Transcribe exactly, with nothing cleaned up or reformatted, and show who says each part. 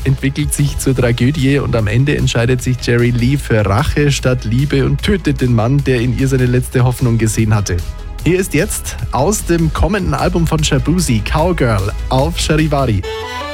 Speaker 1: entwickelt sich zur Tragödie und am Ende entscheidet sich Jerry Lee für Rache statt Liebe und tötet den Mann, der in ihr seine letzte Hoffnung gesehen hatte. Hier ist jetzt aus dem kommenden Album von Shaboozey Cowgirl auf Charivari.